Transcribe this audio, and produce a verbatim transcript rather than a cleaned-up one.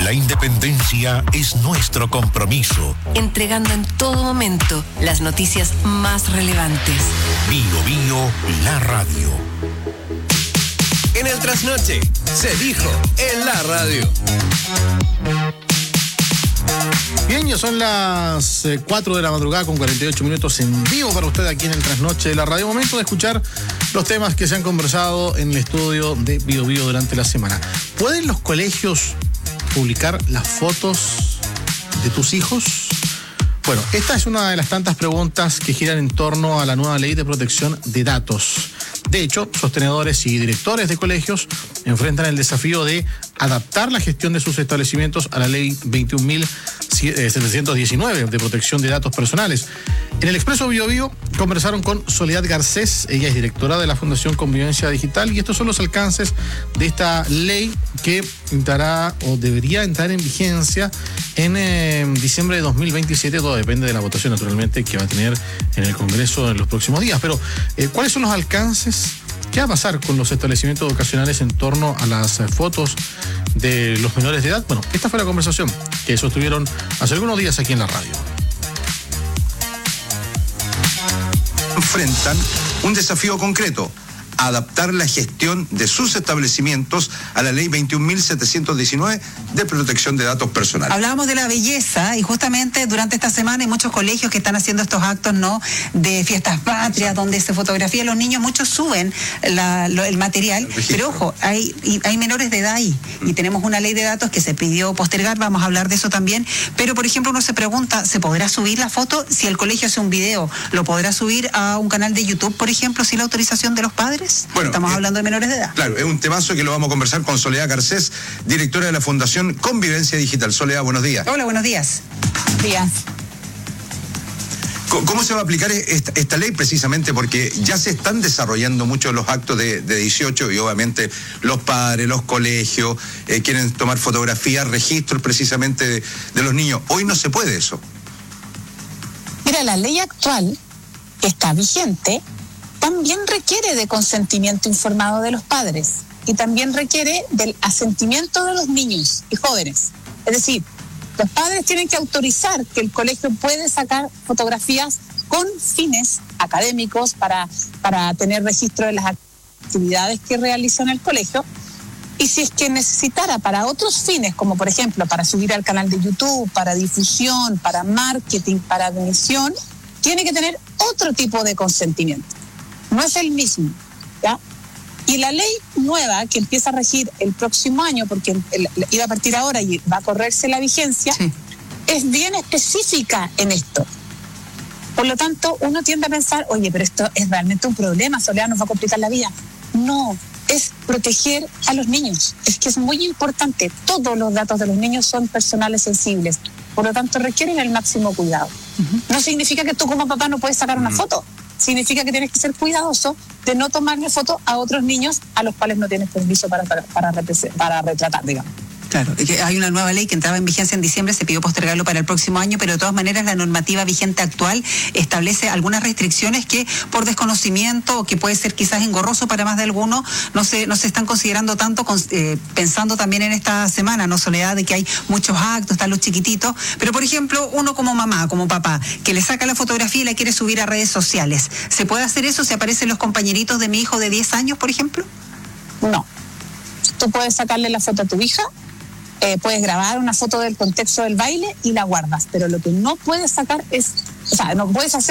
La independencia es nuestro compromiso. Entregando en todo momento las noticias más relevantes. Bio Bio, la radio. En el trasnoche, se dijo en la radio. Bien, ya son las eh, cuatro de la madrugada con cuarenta y ocho minutos en vivo para usted aquí en el trasnoche de la radio. Momento de escuchar los temas que se han conversado en el estudio de Bio Bio durante la semana. ¿Pueden los colegios publicar las fotos de tus hijos? Bueno, esta es una de las tantas preguntas que giran en torno a la nueva ley de protección de datos. De hecho, sostenedores y directores de colegios enfrentan el desafío de adaptar la gestión de sus establecimientos a la ley veintiún mil setecientos diecinueve de protección de datos personales. En el Expreso Bio Bio conversaron con Soledad Garcés, ella es directora de la Fundación Convivencia Digital, y estos son los alcances de esta ley que entrará o debería entrar en vigencia en eh, diciembre de dos mil veintisiete. Todo depende de la votación, naturalmente, que va a tener en el Congreso en los próximos días. Pero, eh, ¿cuáles son los alcances? ¿Qué va a pasar con los establecimientos educacionales en torno a las eh, fotos de los menores de edad? Bueno, esta fue la conversación que sostuvieron hace algunos días aquí en la radio. Enfrentan un desafío concreto: adaptar la gestión de sus establecimientos a la ley veintiún mil setecientos diecinueve de protección de datos personales. Hablábamos de la belleza y justamente durante esta semana hay muchos colegios que están haciendo estos actos, ¿no?, de fiestas patrias, donde se fotografía a los niños. Muchos suben la, lo, el material, el pero ojo, hay, hay menores de edad ahí mm. y tenemos una ley de datos que se pidió postergar, vamos a hablar de eso también, pero por ejemplo uno se pregunta, ¿se podrá subir la foto? Si el colegio hace un video, ¿lo podrá subir a un canal de YouTube, por ejemplo, sin la autorización de los padres? Bueno, estamos eh, hablando de menores de edad. Claro, es un temazo que lo vamos a conversar con Soledad Garcés, directora de la Fundación Convivencia Digital. Soledad, buenos días. Hola, buenos días. Días. ¿Cómo se va a aplicar esta, esta ley precisamente? Porque ya se están desarrollando muchos de los actos de, de dieciocho y obviamente los padres, los colegios, eh, quieren tomar fotografías, registros precisamente de, de los niños. Hoy no se puede eso. Mira, la ley actual que está vigente también requiere de consentimiento informado de los padres y también requiere del asentimiento de los niños y jóvenes. Es decir, los padres tienen que autorizar que el colegio puede sacar fotografías con fines académicos para, para tener registro de las actividades que realiza en el colegio. Y si es que necesitara para otros fines, como por ejemplo para subir al canal de YouTube, para difusión, para marketing, para admisión, tiene que tener otro tipo de consentimiento. No es el mismo, ¿ya? Y la ley nueva que empieza a regir el próximo año, porque el, iba a partir ahora y va a correrse la vigencia, sí, es bien específica en esto. Por lo tanto, uno tiende a pensar, oye, pero esto es realmente un problema, Soledad, nos va a complicar la vida. No, es proteger a los niños. Es que es muy importante. Todos los datos de los niños son personales sensibles. Por lo tanto, requieren el máximo cuidado. Uh-huh. No significa que tú como papá no puedes sacar una uh-huh. foto. Significa que tienes que ser cuidadoso de no tomarle foto a otros niños a los cuales no tienes permiso para, para, para, para retratar, digamos. Claro, hay una nueva ley que entraba en vigencia en diciembre, se pidió postergarlo para el próximo año, pero de todas maneras la normativa vigente actual establece algunas restricciones que por desconocimiento o que puede ser quizás engorroso para más de alguno, no se, no se están considerando tanto, eh, pensando también en esta semana, ¿no, Soledad?, de que hay muchos actos, están los chiquititos, pero por ejemplo, uno como mamá, como papá, que le saca la fotografía y la quiere subir a redes sociales, ¿se puede hacer eso si aparecen los compañeritos de mi hijo de diez años, por ejemplo? No. Tú puedes sacarle la foto a tu hija, Eh, puedes grabar una foto del contexto del baile y la guardas, pero lo que no puedes sacar es, o sea, no puedes hacer